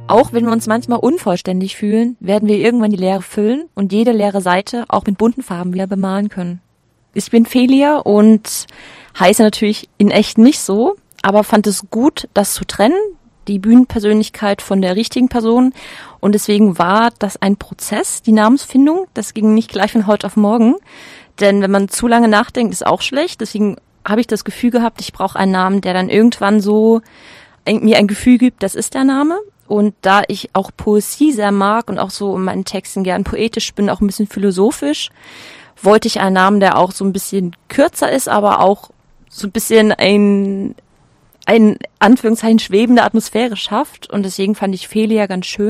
Auch wenn wir uns manchmal unvollständig fühlen, werden wir irgendwann die Leere füllen und jede leere Seite auch mit bunten Farben wieder bemalen können. Ich bin Felia und heiße natürlich in echt nicht so, aber fand es gut, das zu trennen, die Bühnenpersönlichkeit von der richtigen Person. Und deswegen war das ein Prozess, die Namensfindung. Das ging nicht gleich von heute auf morgen. Denn wenn man zu lange nachdenkt, ist auch schlecht. Deswegen habe ich das Gefühl gehabt, ich brauche einen Namen, der dann irgendwann so mir ein Gefühl gibt, das ist der Name. Und da ich auch Poesie sehr mag und auch so in meinen Texten gern poetisch bin, auch ein bisschen philosophisch, wollte ich einen Namen, der auch so ein bisschen kürzer ist, aber auch so ein bisschen ein Anführungszeichen schwebende Atmosphäre schafft. Und deswegen fand ich Felia ganz schön.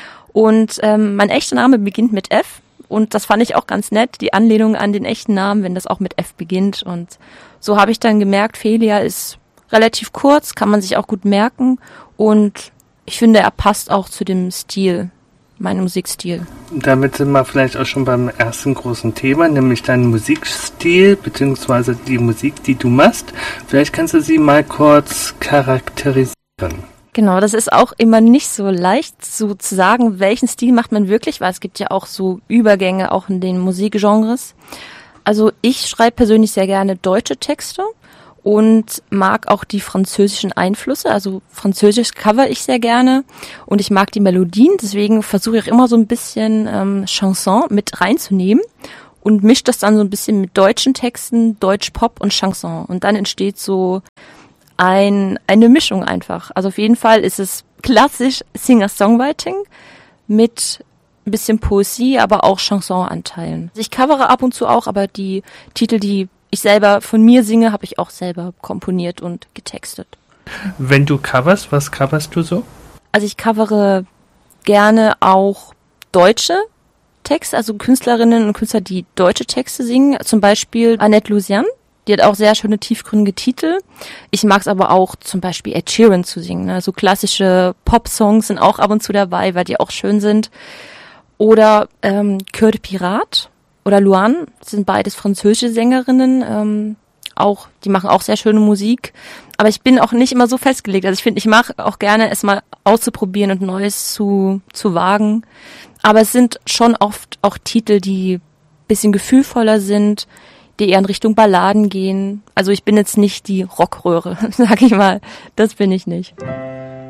Und mein echter Name beginnt mit F. Und das fand ich auch ganz nett, die Anlehnung an den echten Namen, wenn das auch mit F beginnt. Und so habe ich dann gemerkt, Felia ist relativ kurz, kann man sich auch gut merken. Und ich finde, er passt auch zu dem Stil, meinem Musikstil. Damit sind wir vielleicht auch schon beim ersten großen Thema, nämlich deinen Musikstil bzw. die Musik, die du machst. Vielleicht kannst du sie mal kurz charakterisieren. Genau, das ist auch immer nicht so leicht so zu sagen, welchen Stil macht man wirklich, weil es gibt ja auch so Übergänge auch in den Musikgenres. Also ich schreibe persönlich sehr gerne deutsche Texte und mag auch die französischen Einflüsse, also Französisch cover ich sehr gerne und ich mag die Melodien, deswegen versuche ich immer so ein bisschen Chanson mit reinzunehmen und mische das dann so ein bisschen mit deutschen Texten, Deutsch-Pop und Chanson und dann entsteht so eine Mischung einfach. Also auf jeden Fall ist es klassisch Singer-Songwriting mit ein bisschen Poesie, aber auch Chanson-Anteilen. Ich covere ab und zu auch, aber die Titel, die ich selber von mir singe, habe ich auch selber komponiert und getextet. Wenn du coverst, was coverst du so? Also ich covere gerne auch deutsche Texte, also Künstlerinnen und Künstler, die deutsche Texte singen. Zum Beispiel Annette Lusian, die hat auch sehr schöne tiefgründige Titel. Ich mag es aber auch zum Beispiel Ed Sheeran zu singen. Ne? So klassische Pop-Songs sind auch ab und zu dabei, weil die auch schön sind. Oder Cœur de Pirate oder Luan, sind beides französische Sängerinnen, die machen auch sehr schöne Musik. Aber ich bin auch nicht immer so festgelegt. Also ich finde, ich mag auch gerne es mal auszuprobieren und Neues zu wagen. Aber es sind schon oft auch Titel, die ein bisschen gefühlvoller sind, die eher in Richtung Balladen gehen. Also ich bin jetzt nicht die Rockröhre, sag ich mal. Das bin ich nicht.